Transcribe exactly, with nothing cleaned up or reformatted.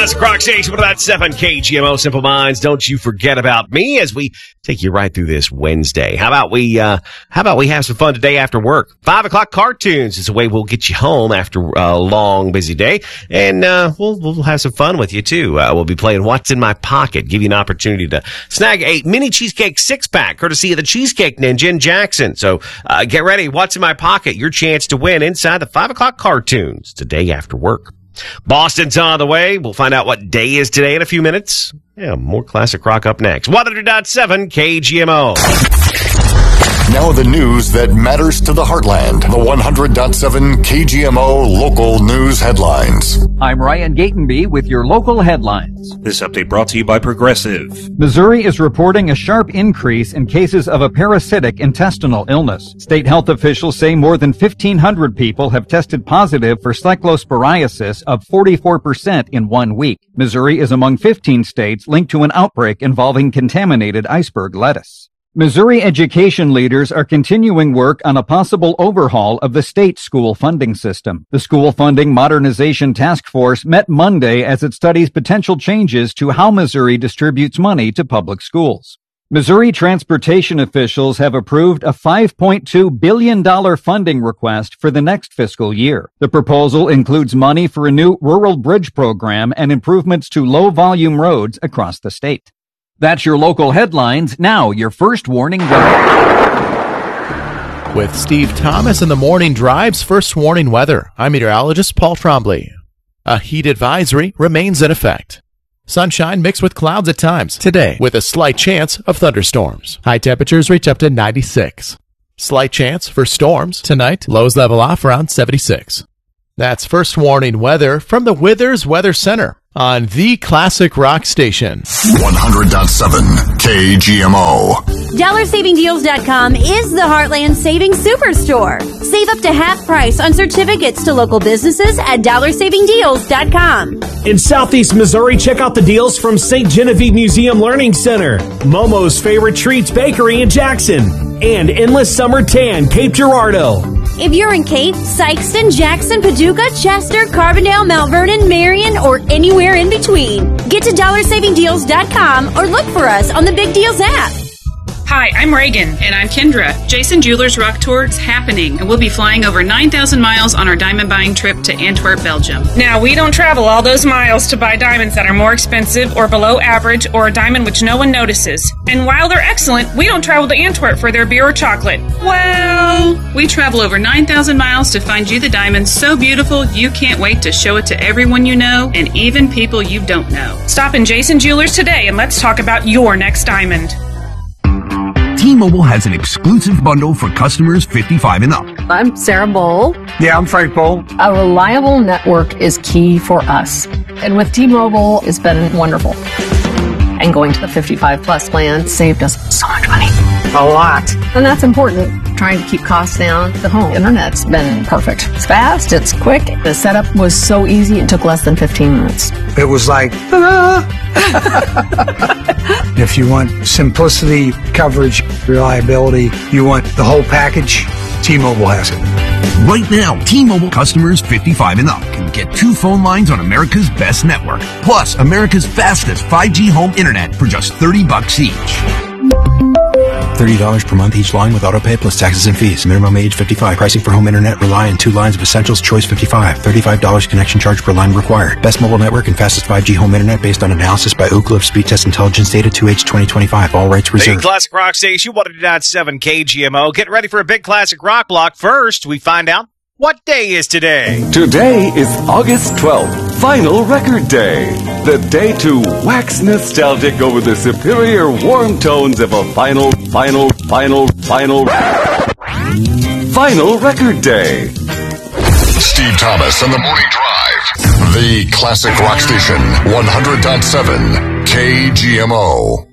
Classic Rock Station with that seven K G M O. Simple Minds, don't you forget about me as we take you right through this Wednesday. How about we, uh, how about we have some fun today after work? Five o'clock cartoons is a way we'll get you home after a long, busy day. And, uh, we'll, we'll have some fun with you too. Uh, we'll be playing What's in My Pocket, give you an opportunity to snag a mini cheesecake six pack, courtesy of the Cheesecake Ninja in Jackson. So, uh, get ready. What's in My Pocket? Your chance to win inside the five o'clock cartoons today after work. Boston's on the way. We'll find out what day is today in a few minutes. Yeah, more classic rock up next. one hundred point seven K G M O. Now the news that matters to the heartland. The one hundred point seven K G M O local news headlines. I'm Ryan Gatenby with your local headlines. This update brought to you by Progressive. Missouri is reporting a sharp increase in cases of a parasitic intestinal illness. State health officials say more than fifteen hundred people have tested positive for cyclosporiasis, up forty-four percent in one week. Missouri is among fifteen states linked to an outbreak involving contaminated iceberg lettuce. Missouri education leaders are continuing work on a possible overhaul of the state school funding system. The School Funding Modernization Task Force met Monday as it studies potential changes to how Missouri distributes money to public schools. Missouri transportation officials have approved a five point two billion dollars funding request for the next fiscal year. The proposal includes money for a new rural bridge program and improvements to low-volume roads across the state. That's your local headlines. Now, your first warning weather. With Steve Thomas in the morning drive's first warning weather, I'm meteorologist Paul Trombley. A heat advisory remains in effect. Sunshine mixed with clouds at times today with a slight chance of thunderstorms. High temperatures reach up to ninety-six. Slight chance for storms tonight. Lows level off around seventy-six. That's first warning weather from the Withers Weather Center on the Classic Rock Station. one hundred point seven K G M O. Dollar Saving Deals dot com is the Heartland Savings Superstore. Save up to half price on certificates to local businesses at Dollar Saving Deals dot com. In Southeast Missouri, check out the deals from Saint Genevieve Museum Learning Center, Momo's Favorite Treats Bakery in Jackson, and Endless Summer Tan, Cape Girardeau. If you're in Cape, Sykeston, Jackson, Paducah, Chester, Carbondale, Mount Vernon, Marion, or anywhere in between, get to Dollar Saving Deals dot com or look for us on the Big Deals app. Hi, I'm Reagan. And I'm Kendra. Jason Jewelers Rock Tour is happening, and we'll be flying over nine thousand miles on our diamond buying trip to Antwerp, Belgium. Now, we don't travel all those miles to buy diamonds that are more expensive or below average or a diamond which no one notices. And while they're excellent, we don't travel to Antwerp for their beer or chocolate. Well, we travel over nine thousand miles to find you the diamond so beautiful you can't wait to show it to everyone you know and even people you don't know. Stop in Jason Jewelers today and let's talk about your next diamond. T-Mobile has an exclusive bundle for customers fifty-five and up. I'm Sarah Bowl. Yeah, I'm Frank Bowl. A reliable network is key for us. And with T-Mobile, it's been wonderful. And going to the fifty-five plus plan saved us so much money. A lot. And that's important. Trying to keep costs down. The home internet's been perfect. It's fast, it's quick. The setup was so easy, it took less than fifteen minutes. It was like, ta-da! If you want simplicity, coverage, reliability, you want the whole package, T-Mobile has it. Right now, T-Mobile customers fifty-five and up can get two phone lines on America's best network, plus America's fastest five G home internet for just thirty bucks each. thirty dollars per month each line with autopay plus taxes and fees. Minimum age fifty-five. Pricing for home internet rely on two lines of Essentials Choice fifty-five. thirty-five dollars connection charge per line required. Best mobile network and fastest five G home internet based on analysis by Oak Cliff Speed Test Intelligence Data two H twenty twenty-five. All rights reserved. Big Classic Rock Station, one hundred point seven K G M O. Getting ready for a big classic rock block. First, we find out what day is today. Today is August twelfth, Vinyl Record Day. The day to wax nostalgic over the superior warm tones of a vinyl, vinyl, vinyl, vinyl, Vinyl Record Day. Steve Thomas and the Morning Drive. The Classic Rock Station, one hundred point seven K G M O.